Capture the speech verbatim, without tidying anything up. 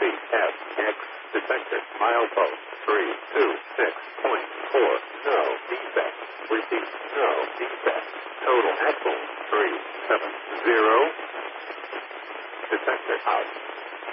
F, X, detector, milepost, three two six point four, no defect. Repeat, no defect. Total axle, three seven zero. Detector out.